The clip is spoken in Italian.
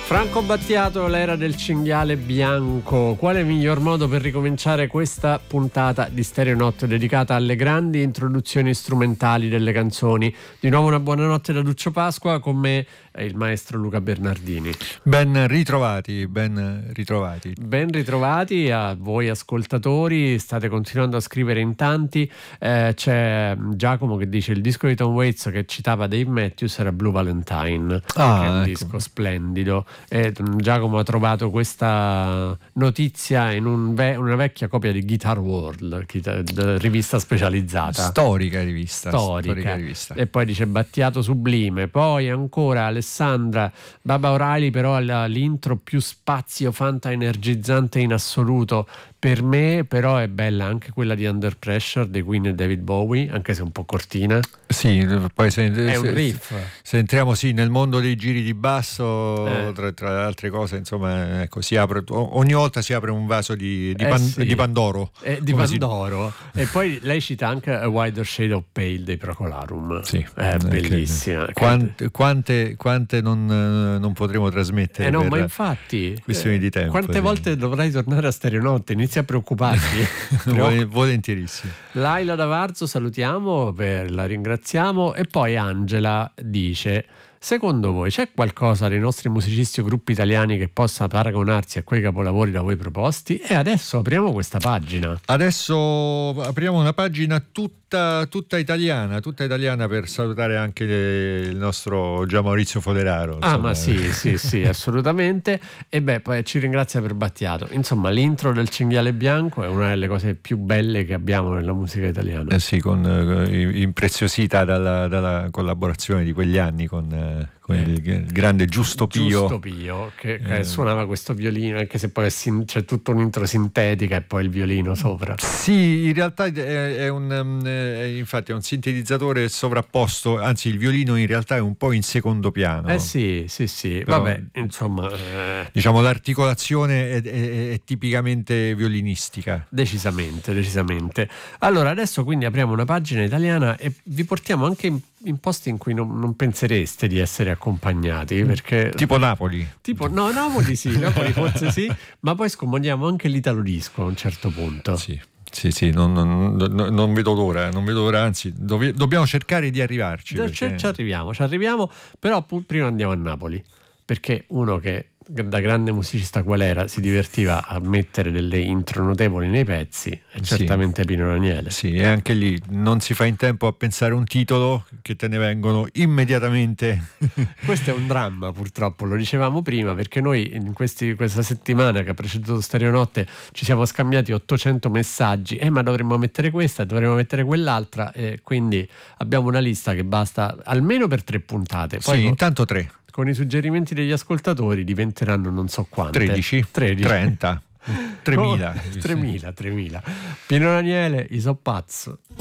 Franco Battiato, l'era del cinghiale bianco. Quale miglior modo per ricominciare questa puntata di Stereonotte dedicata alle grandi introduzioni strumentali delle canzoni? Di nuovo una buonanotte da Duccio Pasqua, con me il maestro Luca Bernardini. Ben ritrovati, ben ritrovati. Ben ritrovati a voi ascoltatori, state continuando a scrivere in tanti. C'è Giacomo che dice: il disco di Tom Waits che citava Dave Matthews era Blue Valentine, che è un disco splendido. E Giacomo ha trovato questa notizia in una vecchia copia di Guitar World, rivista specializzata, storica rivista. E poi dice Battiato sublime. Poi ancora Alessandra: Baba O'Reilly però ha l'intro più spazio fanta energizzante in assoluto. Per me però è bella anche quella di Under Pressure dei Queen e David Bowie, anche se un po' cortina. Sì, poi è un riff. Se entriamo nel mondo dei giri di basso, tra le altre cose, insomma, ecco, si apre, ogni volta si apre un vaso di Pandoro. Di Pandoro. E poi lei cita anche A Wider Shade of Pale dei Procolarum. Sì, è bellissima. Quante non potremo trasmettere? No, ma infatti questioni di tempo. Quante volte dovrai tornare a Stereonotte? Inizia a preoccuparti. Volentierissimo. Laila D'Avarzo salutiamo, la ringraziamo. E poi Angela dice: secondo voi c'è qualcosa dei nostri musicisti o gruppi italiani che possa paragonarsi a quei capolavori da voi proposti? E adesso apriamo questa pagina. Adesso apriamo una pagina tutta italiana per salutare anche il nostro Gian Maurizio Foderaro. Ma sì, assolutamente. E poi ci ringrazia per Battiato. Insomma, l'intro del Cinghiale Bianco è una delle cose più belle che abbiamo nella musica italiana. Impreziosita dalla collaborazione di quegli anni con il grande Giusto Pio che suonava questo violino, anche se poi c'è tutto un intro sintetica e poi il violino sopra. Sì, in realtà infatti è un sintetizzatore sovrapposto, anzi il violino in realtà è un po' in secondo piano. Sì. Però, vabbè, insomma, diciamo l'articolazione è tipicamente violinistica. Decisamente. Allora, adesso quindi apriamo una pagina italiana e vi portiamo anche in posti in cui non pensereste di essere accompagnati, perché tipo Napoli. Napoli sì, Napoli forse sì, ma poi scomodiamo anche l'italo disco a un certo punto. Sì, non vedo l'ora, anzi dobbiamo cercare di arrivarci. Ci arriviamo, però prima andiamo a Napoli, perché uno che da grande musicista qual era si divertiva a mettere delle intro notevoli nei pezzi, è certamente Pino Daniele. Sì, e anche lì non si fa in tempo a pensare un titolo che te ne vengono immediatamente. Questo è un dramma, purtroppo, lo dicevamo prima, perché noi in questa settimana che ha preceduto Stereonotte ci siamo scambiati 800 messaggi, ma dovremmo mettere questa, dovremmo mettere quell'altra, e quindi abbiamo una lista che basta almeno per 3 puntate. Poi intanto 3. Con i suggerimenti degli ascoltatori diventeranno non so quante. 13. 30. 3000. 3000. Pino Daniele, I so pazzo.